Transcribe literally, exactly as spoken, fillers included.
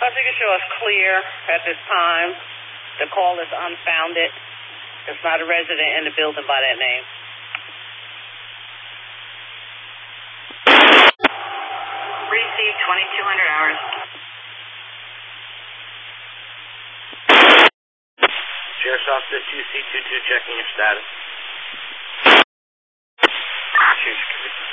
once you can show us clear at this time, the call is unfounded. There's not a resident in the building by that name. Receive twenty-two hundred hours. Sheriff's Office U C twenty-two checking your status. Cheers.